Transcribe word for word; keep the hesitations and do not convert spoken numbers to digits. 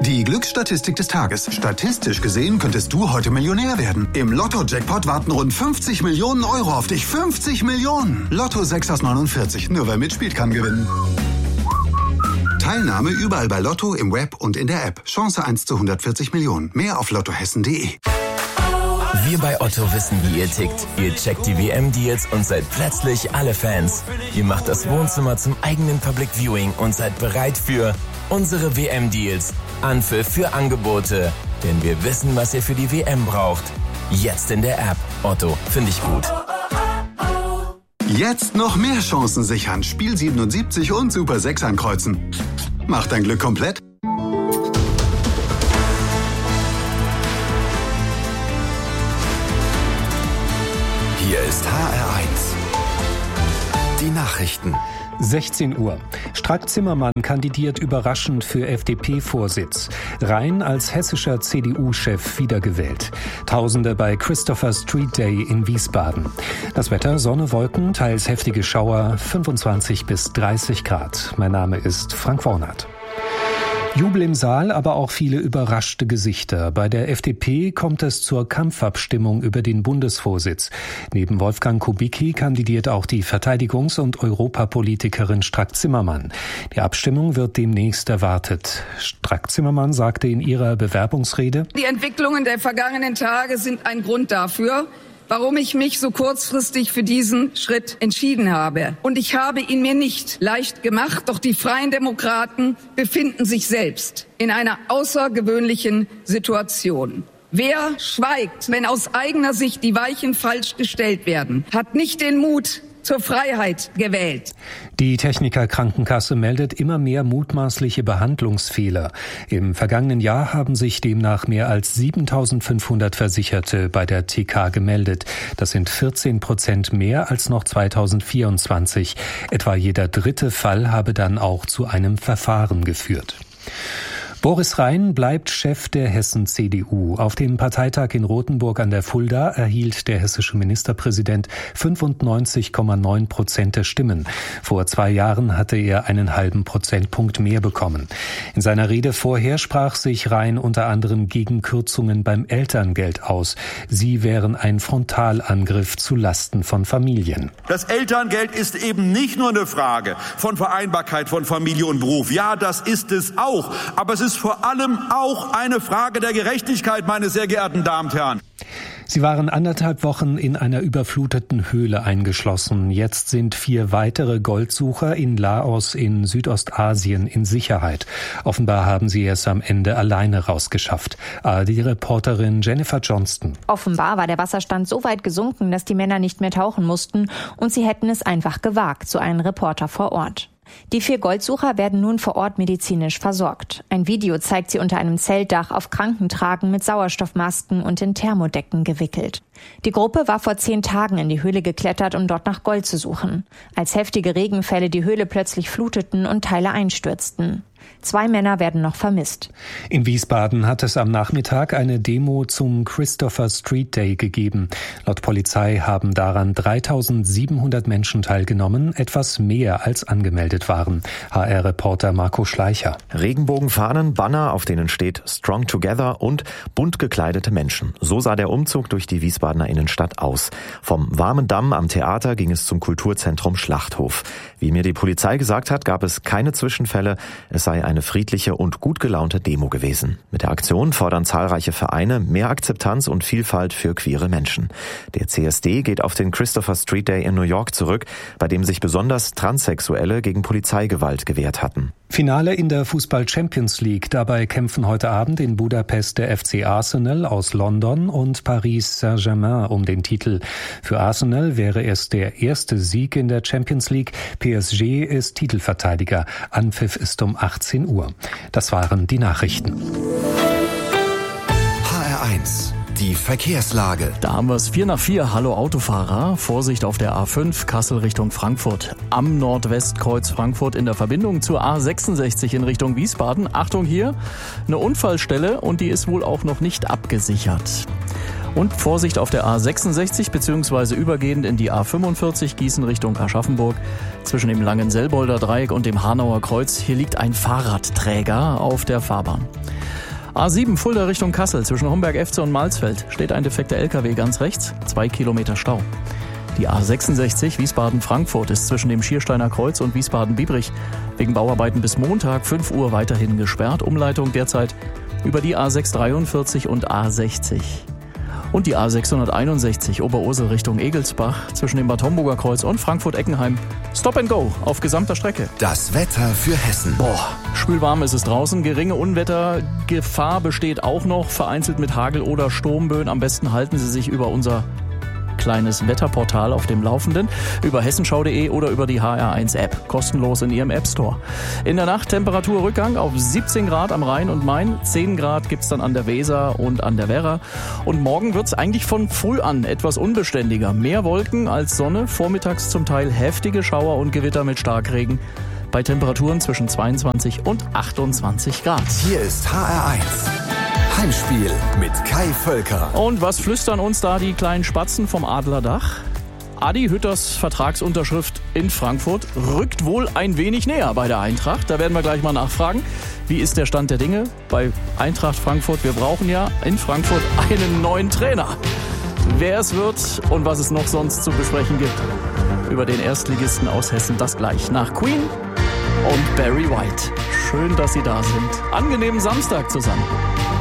Die Glücksstatistik des Tages. Statistisch gesehen könntest du heute Millionär werden. Im Lotto-Jackpot warten rund fünfzig Millionen Euro auf dich. fünfzig Millionen! Lotto sechs aus neunundvierzig. Nur wer mitspielt, kann gewinnen. Teilnahme überall bei Lotto, im Web und in der App. Chance eins zu hundertvierzig Millionen. Mehr auf lottohessen punkt de. Wir bei Otto wissen, wie ihr tickt. Ihr checkt die W M-Deals und seid plötzlich alle Fans. Ihr macht das Wohnzimmer zum eigenen Public Viewing und seid bereit für unsere W M-Deals. Anpfiff für Angebote. Denn wir wissen, was ihr für die W M braucht. Jetzt in der App. Otto, finde ich gut. Jetzt noch mehr Chancen sichern. Spiel siebenundsiebzig und Super sechs ankreuzen. Macht dein Glück komplett. Hier ist H R eins. Die Nachrichten. sechzehn Uhr. Strack-Zimmermann kandidiert überraschend für F D P-Vorsitz. Rhein als hessischer C D U-Chef wiedergewählt. Tausende bei Christopher Street Day in Wiesbaden. Das Wetter: Sonne, Wolken, teils heftige Schauer, fünfundzwanzig bis dreißig Grad. Mein Name ist Frank Wornert. Jubel im Saal, aber auch viele überraschte Gesichter. Bei der F D P kommt es zur Kampfabstimmung über den Bundesvorsitz. Neben Wolfgang Kubicki kandidiert auch die Verteidigungs- und Europapolitikerin Strack-Zimmermann. Die Abstimmung wird demnächst erwartet. Strack-Zimmermann sagte in ihrer Bewerbungsrede: Die Entwicklungen der vergangenen Tage sind ein Grund dafür, warum ich mich so kurzfristig für diesen Schritt entschieden habe. Und ich habe ihn mir nicht leicht gemacht, doch die Freien Demokraten befinden sich selbst in einer außergewöhnlichen Situation. Wer schweigt, wenn aus eigener Sicht die Weichen falsch gestellt werden, hat nicht den Mut zur Freiheit gewählt. Die Techniker Krankenkasse meldet immer mehr mutmaßliche Behandlungsfehler. Im vergangenen Jahr haben sich demnach mehr als siebentausendfünfhundert Versicherte bei der T K gemeldet. Das sind vierzehn Prozent mehr als noch zweitausendvierundzwanzig. Etwa jeder dritte Fall habe dann auch zu einem Verfahren geführt. Boris Rhein bleibt Chef der Hessen-C D U. Auf dem Parteitag in Rothenburg an der Fulda erhielt der hessische Ministerpräsident fünfundneunzig Komma neun Prozent der Stimmen. Vor zwei Jahren hatte er einen halben Prozentpunkt mehr bekommen. In seiner Rede vorher sprach sich Rhein unter anderem gegen Kürzungen beim Elterngeld aus. Sie wären ein Frontalangriff zu Lasten von Familien. Das Elterngeld ist eben nicht nur eine Frage von Vereinbarkeit von Familie und Beruf. Ja, das ist es auch. Aber es ist vor allem auch eine Frage der Gerechtigkeit, meine sehr geehrten Damen und Herren. Sie waren anderthalb Wochen in einer überfluteten Höhle eingeschlossen. Jetzt sind vier weitere Goldsucher in Laos in Südostasien in Sicherheit. Offenbar haben sie es am Ende alleine rausgeschafft. A R D-Reporterin Jennifer Johnston. Offenbar war der Wasserstand so weit gesunken, dass die Männer nicht mehr tauchen mussten und sie hätten es einfach gewagt, so ein Reporter vor Ort. Die vier Goldsucher werden nun vor Ort medizinisch versorgt. Ein Video zeigt sie unter einem Zeltdach auf Krankentragen mit Sauerstoffmasken und in Thermodecken gewickelt. Die Gruppe war vor zehn Tagen in die Höhle geklettert, um dort nach Gold zu suchen, als heftige Regenfälle die Höhle plötzlich fluteten und Teile einstürzten. Zwei Männer werden noch vermisst. In Wiesbaden hat es am Nachmittag eine Demo zum Christopher Street Day gegeben. Laut Polizei haben daran dreitausendsiebenhundert Menschen teilgenommen, etwas mehr als angemeldet waren. H R-Reporter Marco Schleicher. Regenbogenfahnen, Banner, auf denen steht Strong Together und bunt gekleidete Menschen. So sah der Umzug durch die Wiesbadener Innenstadt aus. Vom warmen Damm am Theater ging es zum Kulturzentrum Schlachthof. Wie mir die Polizei gesagt hat, gab es keine Zwischenfälle. Es sei eine friedliche und gut gelaunte Demo gewesen. Mit der Aktion fordern zahlreiche Vereine mehr Akzeptanz und Vielfalt für queere Menschen. Der C S D geht auf den Christopher Street Day in New York zurück, bei dem sich besonders Transsexuelle gegen Polizeigewalt gewehrt hatten. Finale in der Fußball-Champions League. Dabei kämpfen heute Abend in Budapest der F C Arsenal aus London und Paris Saint-Germain um den Titel. Für Arsenal wäre es der erste Sieg in der Champions League. P S G ist Titelverteidiger. Anpfiff ist um achtzehn Uhr. Das waren die Nachrichten. H R eins. Die Verkehrslage. Da haben wir es vier nach vier. Hallo Autofahrer. Vorsicht auf der A fünf Kassel Richtung Frankfurt. Am Nordwestkreuz Frankfurt in der Verbindung zur A sechsundsechzig in Richtung Wiesbaden. Achtung hier, eine Unfallstelle und die ist wohl auch noch nicht abgesichert. Und Vorsicht auf der A sechsundsechzig bzw. übergehend in die A fünfundvierzig Gießen Richtung Aschaffenburg. Zwischen dem Langenselbolder Dreieck und dem Hanauer Kreuz. Hier liegt ein Fahrradträger auf der Fahrbahn. A sieben Fulda Richtung Kassel zwischen Homberg-Efze und Malsfeld steht ein defekter L K W ganz rechts, zwei Kilometer Stau. Die A sechsundsechzig Wiesbaden-Frankfurt ist zwischen dem Schiersteiner Kreuz und Wiesbaden-Biebrich wegen Bauarbeiten bis Montag fünf Uhr weiterhin gesperrt. Umleitung derzeit über die A sechshundertdreiundvierzig und A sechzig. Und die A sechshunderteinundsechzig Oberursel Richtung Egelsbach zwischen dem Bad Homburger Kreuz und Frankfurt-Eckenheim. Stop and go auf gesamter Strecke. Das Wetter für Hessen. Boah, spülwarm ist es draußen. Geringe Unwettergefahr besteht auch noch. Vereinzelt mit Hagel oder Sturmböen. Am besten halten Sie sich über unser kleines Wetterportal auf dem Laufenden, über hessenschau punkt de oder über die H R eins App, kostenlos in Ihrem App Store. In der Nacht Temperaturrückgang auf siebzehn Grad am Rhein und Main, zehn Grad gibt's dann an der Weser und an der Werra. Und morgen wird's eigentlich von früh an etwas unbeständiger. Mehr Wolken als Sonne, vormittags zum Teil heftige Schauer und Gewitter mit Starkregen bei Temperaturen zwischen zweiundzwanzig und achtundzwanzig Grad. Hier ist H R eins. Heimspiel mit Kai Völker. Und was flüstern uns da die kleinen Spatzen vom Adlerdach? Adi Hütters Vertragsunterschrift in Frankfurt rückt wohl ein wenig näher bei der Eintracht. Da werden wir gleich mal nachfragen. Wie ist der Stand der Dinge bei Eintracht Frankfurt? Wir brauchen ja in Frankfurt einen neuen Trainer. Wer es wird und was es noch sonst zu besprechen gibt über den Erstligisten aus Hessen, das gleich nach Queen und Barry White. Schön, dass Sie da sind. Angenehmen Samstag zusammen.